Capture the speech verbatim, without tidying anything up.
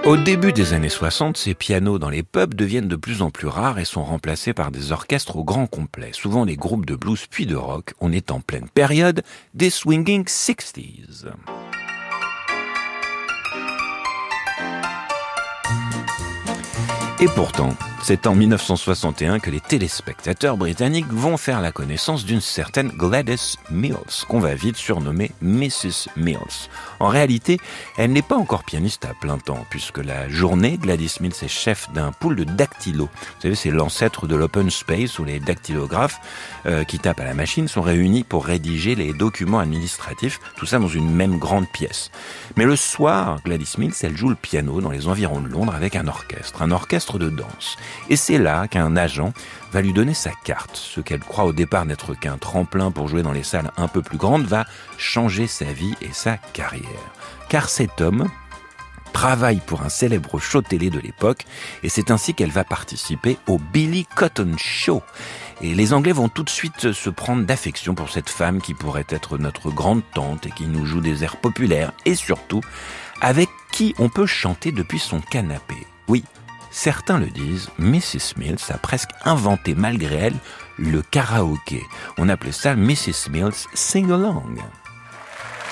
Au début des années soixante, ces pianos dans les pubs deviennent de plus en plus rares et sont remplacés par des orchestres au grand complet, souvent des groupes de blues puis de rock. On est en pleine période des swinging sixties. Et pourtant, c'est en dix-neuf cent soixante et un que les téléspectateurs britanniques vont faire la connaissance d'une certaine Gladys Mills, qu'on va vite surnommer missus Mills. En réalité, elle n'est pas encore pianiste à plein temps, puisque la journée, Gladys Mills est chef d'un pool de dactylos. Vous savez, c'est l'ancêtre de l'open space où les dactylographes euh, qui tapent à la machine sont réunis pour rédiger les documents administratifs, tout ça dans une même grande pièce. Mais le soir, Gladys Mills, elle joue le piano dans les environs de Londres avec un orchestre, un orchestre de danse. Et c'est là qu'un agent va lui donner sa carte. Ce qu'elle croit au départ n'être qu'un tremplin pour jouer dans les salles un peu plus grandes va changer sa vie et sa carrière. Car cet homme travaille pour un célèbre show télé de l'époque et c'est ainsi qu'elle va participer au Billy Cotton Show. Et les Anglais vont tout de suite se prendre d'affection pour cette femme qui pourrait être notre grande tante et qui nous joue des airs populaires et surtout avec qui on peut chanter depuis son canapé. Oui, certains le disent, missus Mills a presque inventé malgré elle le karaoké. On appelait ça missus Mills Sing Along.